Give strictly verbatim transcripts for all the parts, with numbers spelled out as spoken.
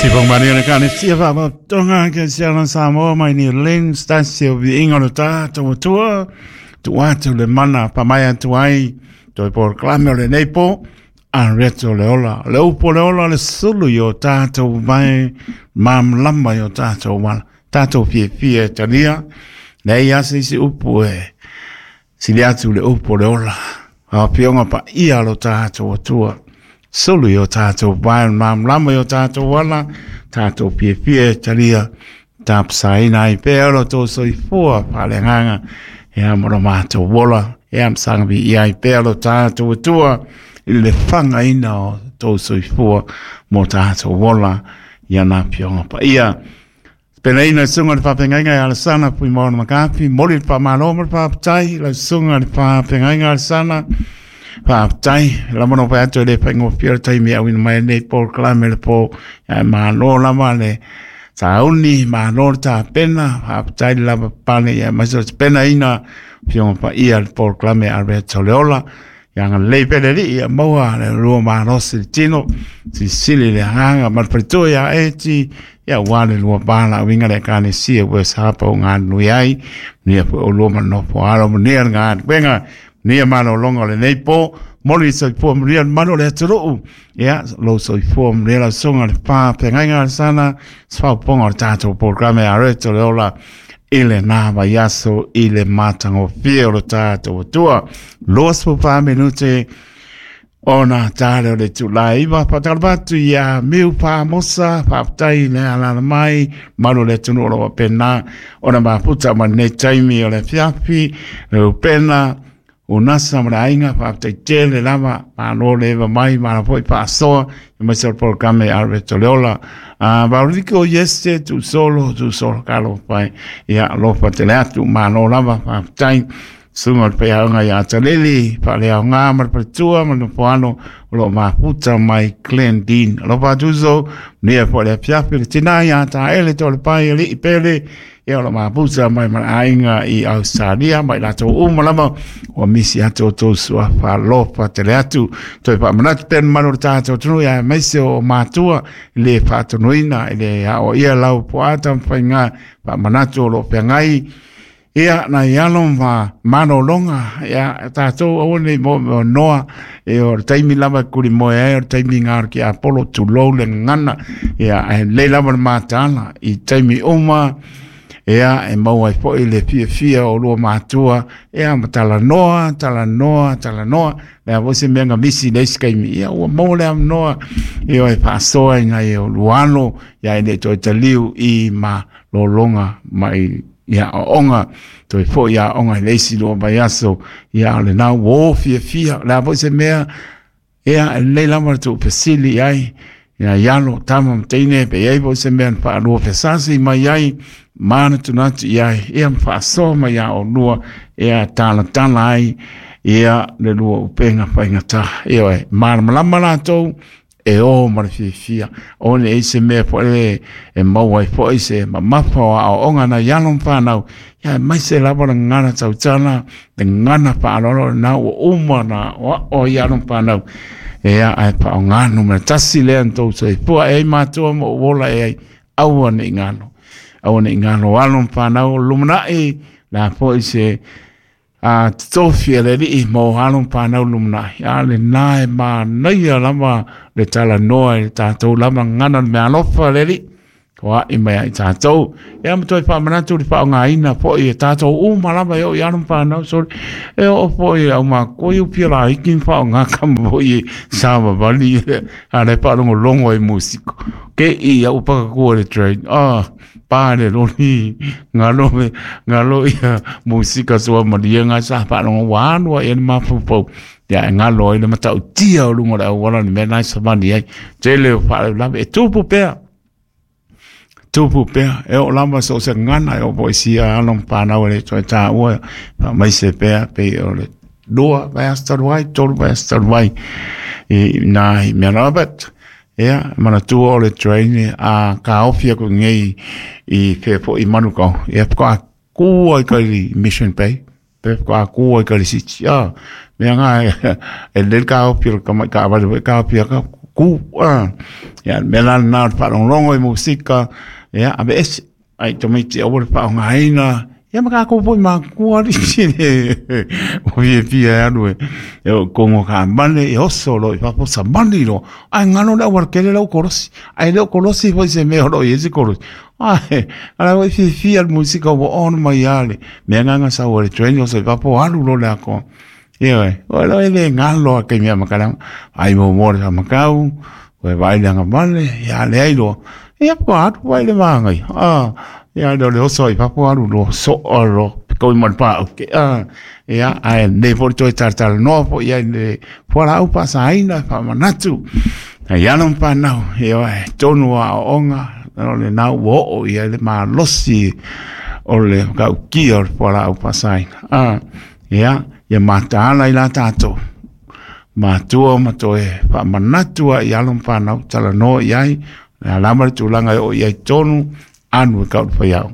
Si pong mani na kani siya pa ba tonga ke siya lang sa mo mai ni len stasio vi ingolo ta to tua tua to le mana pa mai tuai to por clamo le nepo an reto le ola le upo le ola le sulu yo ta to mai mam lamba yo ta to wala ta to fie fie tania le ya si si upo e si le atu le upo le ola a pionga pa ia lo ta to tua solo yo tato vai mam lama yo tato wala tato pie pie talia tap sai nai pero to soi fua pale hanga ya mo mato wala ya msanga bi ia pero tato tua ile fanga ina to soi fua mo tato wala ya na pionga pa ia pena ina sunga pa penga ala sana pu mo makapi moli pa malo pa tai la sunga pa penga ala sana pa tai la mono pa to le pengo pier tai mi awin mai ne por clame le po ma no la male sa uni ma no ta pena pa tai la pa ne ya ma so pena ina pion pa ia por clame Alberto Leola yang le pele ri ya mo le ro ma no si tino si sili le hanga ma preto ya eti ya wale lo ba la winga le kane si e wes ha pa nga nu yai ni po lo ma no po alo ni nga venga ni mano longa le nepo moli so form real mano le tro ya lo so form real songa pa penga sana sfa ponga tato programme a reto la ile na vayaso ile matango fiero tato tua los pa minute ona tale le tulai va patalbatu ya miu pa mosa pa tai le ala mai mano le tuno lo pena ona ba puta mane taimi ole fiafi le pena una samrainga pa te tele lava pa no le va mai ma poi pa so ma se por came Alberto Leola a Baurico yeste tu solo tu solo calo pai ya lo pa te la tu ma no lava pa tai sunga pe nga ya taleli pa le nga mar per tua ma no poano lo ma puta mai clean lo pa tuzo ne po le pia per tinaya ta ele to le pai li pele ia la mapusa mai mai ainga i Australia mai la to uma lama o misi ato to sua fa lo pa tele atu to pa manat pen manurta to tunu ya mai se o matua le fa to noina le o ia la po ata fainga pa manato lo pengai ia na yalom va mano longa ia ta to o ni mo noa e o taimi lama kuri mo e o taimi ngar ki Apollo to lo le ngana ia le lama matana i taimi uma ea e mau ai po ile fia fia o lo matua ea matala noa tala noa tala noa le vose menga misi le skai mi ea o mau le am noa e o e pasoa nga e o luano ya ene to taliu i ma lo longa mai ya onga to fo ya onga le si lo bayaso ya le na wo fia fia le vose mea ea le la martu pesili ai ya yalo tamam teine pe ai vose mea pa lo pesasi mai ai mana tunatu ia ia mfasoma ya onua ia tala tala ai ia le lua upenga paingata ia mana malama to e o marfifia one ese me po e e mau ai po ese mamafa o onga na yalom fanau ia mai se lava ngana tautana de ngana pa lo na o uma na o yalom fanau ia ai pa ngano me tasile anto se po e mato mo vola e au ne ngano awana ingano alon panau lumnai la po ise a tofia le ri mo alon panau lumnai ale nai ma nei lama le tala noa ta to lama ngana me alofa le ri wa i mai ta to e am to pa mana tu pa nga ina po e ta to u malama yo alon panau so e o po e au ma ko yu pila i kin pa nga kam po e sa ba bali ale pa longo longo e musico ke i au pa ko le train ah pare lo ni ngalo me ngalo ia musika so maria nga sa pa no wan wa en ma fu po ya ngalo ile mata tia lu ngora wala ni me na sa mani ai tele pa la e tu pu pe tu pu pe e o lamba so se ngana e o poesia alon pa na le to ta o pa mai se pe pe o le do va estar vai todo va estar vai e na me rabat ea mana tu o le train a ka ofia ko ngai i fe fo i manuko e ko ku ai ka mission pay pe ko ku ai ka si ya me nga e del ka ofia ka ka va ka ofia ka ku ah ya melan na pa longo i musika ya a ves ai to me te over pa ngaina ya maka ko po ma ku ari o ye pia no e como ka mane e solo e pa po sa maniro ai ngano la war kele la korosi ai lo korosi voi se me ro ye se korosi ai ala voi fi fi al musica o on mai ale me nganga sa ore train so pa po alu lo la ko ye o lo e ngalo ke me makala ai mo mo sa makau o vai la ngale ya le ai lo ya po atu vai le mangai ah ya do le so i pa po alu lo so oro ko man pa okay ah ya ai ne por to tartar no po ya le fora u pasa ina pa manatu ya non pa na yo tonu a onga no le na wo o ya le ma losi o le ka ki or fora u pasa ah ya ya mata ala ila tato ma tuo ma toe pa manatu ya non pa na tala no yai la lamar tu langa o ya tonu anu ka fa ya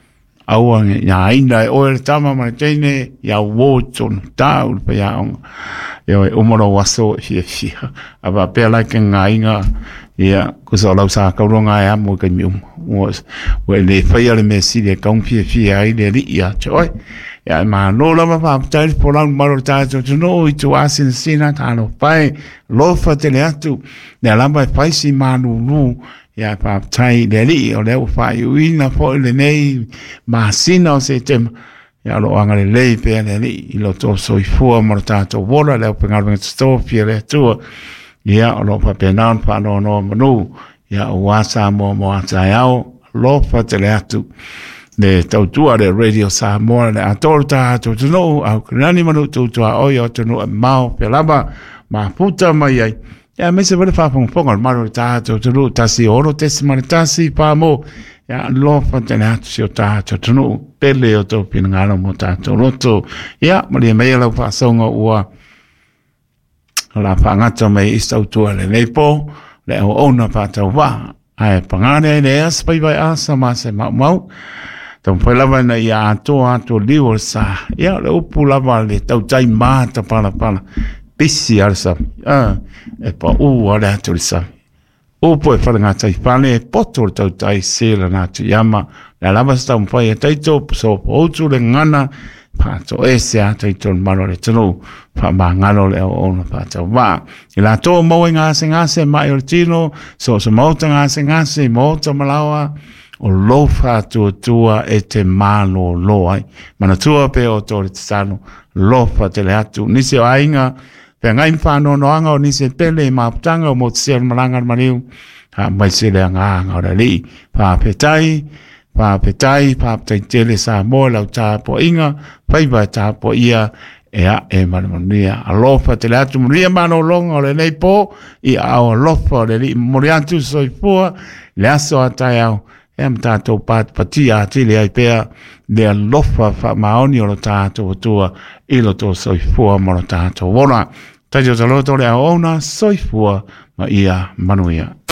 awa ya ina o el tama ma tene ya woton ta u pa ya yo o mo waso fi fi aba pela ke ngainga ya ku so la sa ka ronga ya mo ka mi was we le fa ya le mesi le ka fi fi ai le ri ya choi ya ma no la ma pa ta po la ma ro ta to no i tu asin sina ta no pai lo fa te le atu ne la ma fa si ma nu nu ya pa tai le li o le fa yu ina fo le nei ma sina o se tem ya lo anga le le pe le li lo to so i fu mo ta to vola le pe ngal sto fi le tu ya lo pa pe nan pa no no nu ya wa sa mo mo sa ya lo fa te le atu le tau tua le radio sa mo le atorta to to no au krani manu tu tua o yo to no mau pe laba ma puta mai ai ya me se vale fa pon pon al maro ta to to ta si oro te si ta si pa mo ya lo fa te na si ta to to no pele o to pin ngalo mo ta to roto ya mo le me la fa songa ua la fa ngato me ista tu le lepo le o ona pa ta wa ai pangane le as pai vai asa ma se ma mau ton foi lava na ia to ato liu sa ya le upu lava le tau tai mata pala pala pisi arsa ah e pa u ala to sa o poi fa nga tai pale poto tau tai sela na tu yama la lava sta un foi tai to so o tu le ngana pa to ese a tai to malo le tino pa ma ngalo le o na pa to va ila to mo nga se nga se mai ortino so so mo nga se nga se mo to malawa o lo fa tu tua e te malo lo ai mana tua pe o to tsano lo fa te le atu ni se ainga pe ngai fa no no anga ni se pele ma tanga mo se malanga mariu ha mai se le anga ora li pa pe tai pa pe tai pa te tele sa mo la ta po inga pai ba ta po ia e a e manuia a lo fa te le atu ria mano longo le nei po i a o lo fa le li moriantu soi po le aso atai au em tato pat patia tili ai pea le lofa fa maoni o tato tua ilo to soifua mo tato wona tajo taloto le ona soifua ma ia manuia